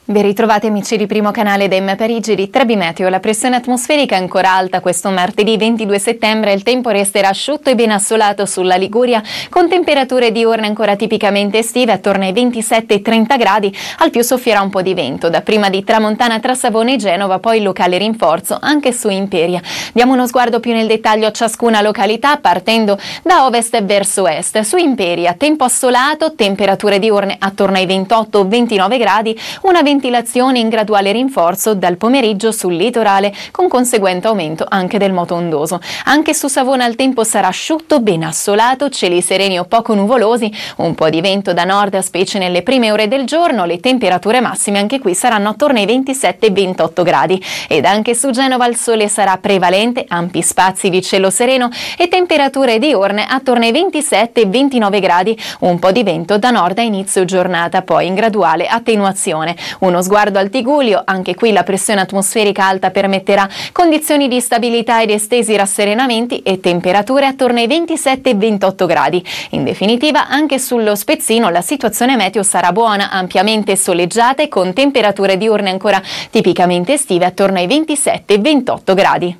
Ben ritrovati amici di Primo Canale da Parigi di Trebi Meteo. La pressione atmosferica è ancora alta questo martedì 22 settembre. Il tempo resterà asciutto e ben assolato sulla Liguria, con temperature diurne ancora tipicamente estive attorno ai 27-30 gradi. Al più soffierà un po' di vento, dapprima di tramontana tra Savona e Genova, poi locale rinforzo anche su Imperia. Diamo uno sguardo più nel dettaglio a ciascuna località, partendo da ovest verso est. Su Imperia, tempo assolato, temperature diurne attorno ai 28-29 gradi, una ventilazione in graduale rinforzo dal pomeriggio sul litorale, con conseguente aumento anche del moto ondoso. Anche su Savona il tempo sarà asciutto, ben assolato, cieli sereni o poco nuvolosi, un po' di vento da nord, specie nelle prime ore del giorno. Le temperature massime anche qui saranno attorno ai 27-28 gradi. Ed anche su Genova il sole sarà prevalente, ampi spazi di cielo sereno e temperature diurne attorno ai 27-29 gradi, un po' di vento da nord a inizio giornata, poi in graduale attenuazione. Uno sguardo al Tigullio, anche qui la pressione atmosferica alta permetterà condizioni di stabilità ed estesi rasserenamenti e temperature attorno ai 27-28 gradi. In definitiva, anche sullo Spezzino la situazione meteo sarà buona, ampiamente soleggiata e con temperature diurne ancora tipicamente estive attorno ai 27-28 gradi.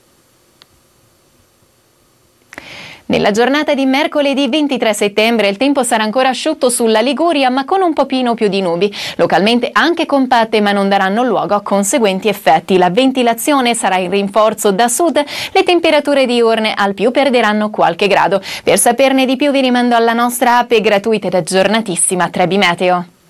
Nella giornata di mercoledì 23 settembre il tempo sarà ancora asciutto sulla Liguria, ma con un pochino più di nubi, localmente anche compatte, ma non daranno luogo a conseguenti effetti. La ventilazione sarà in rinforzo da sud, le temperature diurne al più perderanno qualche grado. Per saperne di più vi rimando alla nostra app gratuita ed aggiornatissima Trebi Meteo.